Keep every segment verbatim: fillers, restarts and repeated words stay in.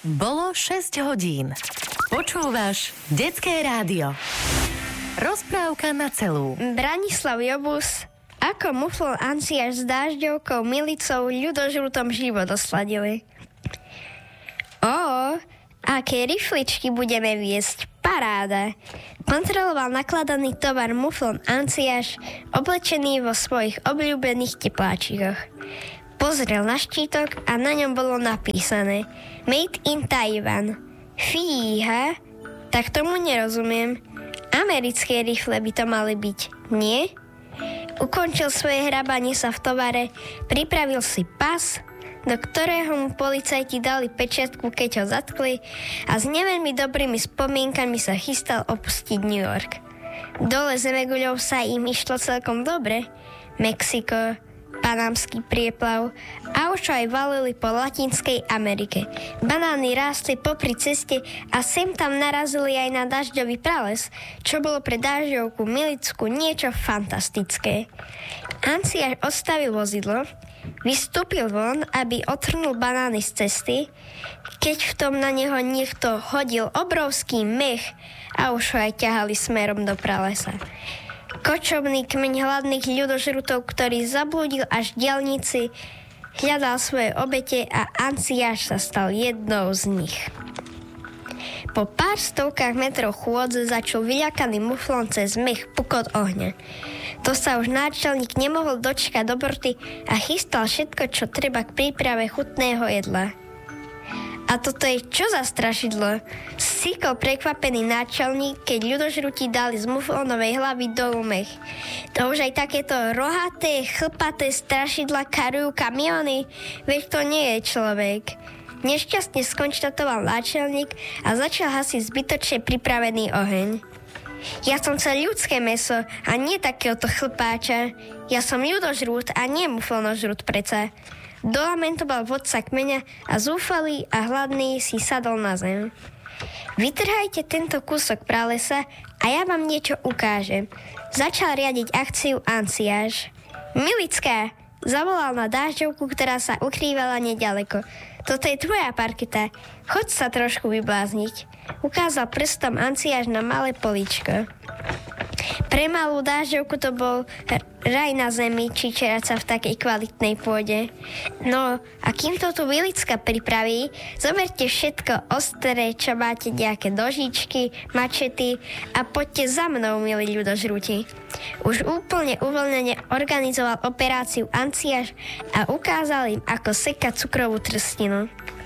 Bolo šesť hodín. Počúvaš Detské rádio. Rozprávka na celú. Branislav Jobus, ako Muflon Anciáš s dážďovkou Milicou ľudožrutom život osladili. Ó, aké rifličky budeme viesť, paráda. Kontroloval nakladaný tovar Muflon Anciáš, oblečený vo svojich obľúbených tepláčikoch. Pozrel na štítok a na ňom bolo napísané Made in Taiwan. Fíha, tak tomu nerozumiem. Americké rifle by to mali byť, nie? Ukončil svoje hrabanie sa v tovare, pripravil si pas, do ktorého mu policajti dali pečiatku, keď ho zatkli, a s neveľmi dobrými spomienkami sa chystal opustiť New York. Dole Zemeguľou sa im išlo celkom dobre. Mexiko, Panamský prieplav a už aj valili po Latinskej Amerike. Banány rástli popri ceste a sem tam narazili aj na dažďový prales, čo bolo pre dážďovku Milicku niečo fantastické. Anciáš odstavil vozidlo, vystúpil von, aby otrhnul banány z cesty, keď v tom na neho niekto hodil obrovský mech a už ho aj ťahali smerom do pralesa. Kočovný kmeň hladných ľudožrutov, ktorý zablúdil až v diaľnici, hľadal svoje obete a Anciáš sa stal jednou z nich. Po pár stovkách metrov chôdze začal vyľakaný Muflon cez mech pukot ohňa. To sa už náčelník nemohol dočkať do borty a chystal všetko, čo treba k príprave chutného jedla. A toto je čo za strašidlo? Sýkol prekvapený náčelník, keď ľudožrutí dali z Muflonovej hlavy dolu mech. To už aj takéto rohaté, chlpaté strašidla karujú kamiony, veď to nie je človek. Nešťastne skonštatoval náčelník a začal hasiť zbytočne pripravený oheň. Ja som chcel ľudské mäso a nie takéhoto chlpáča. Ja som ľudožrút a nie muflonožrút preca. Dolamentoval vodca kmeňa a zúfalý a hladný si sadol na zem. Vytrhajte tento kúsok pralesa a ja vám niečo ukážem. Začal riadiť akciu Anciáš. Milická, zavolal na dážďovku, ktorá sa ukrývala nedaleko. Toto je tvoja parketa. Choď sa trošku vyblázniť. Ukázal prstom Anciáš na malé políčko. Pre malú dážďovku to bol raj na zemi, čičerať sa v takej kvalitnej pôde. No a kým to tu Milicka pripraví, zoberte všetko ostré, čo máte, nejaké nožičky, mačety a poďte za mnou, milí ľudožrúti. Už úplne uvoľnene organizoval operáciu Anciáš a ukázal im, ako sekať cukrovú trstinu.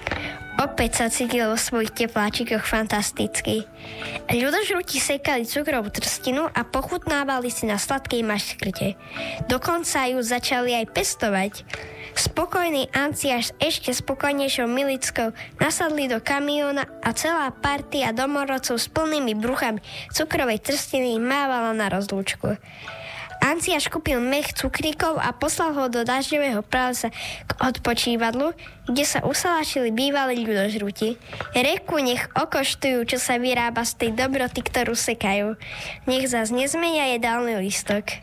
Opäť sa cítil vo svojich tepláčikoch fantasticky. Ľudožrúti sekali cukrovú trstinu a pochutnávali si na sladkej maškrte. Dokonca ju začali aj pestovať. Spokojný Anciáš s ešte spokojnejšou Milickou nasadli do kamióna a celá partia domorodcov s plnými bruchami cukrovej trstiny mávala na rozlúčku. Anciáš kúpil mech cukríkov a poslal ho do dažďového pralesa k odpočívadlu, kde sa usalášili bývalí ľudožrúti. Reku nech okoštujú, čo sa vyrába z tej dobroty, ktorú sekajú. Nech zas nezmenia jedálny lístok.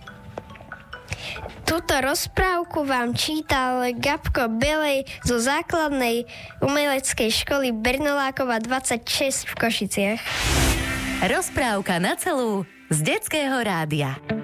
Túto rozprávku vám čítal Gabko Belej zo základnej umeleckej školy Bernolákova dvadsaťšesť v Košiciach. Rozprávka na celú z Detského rádia.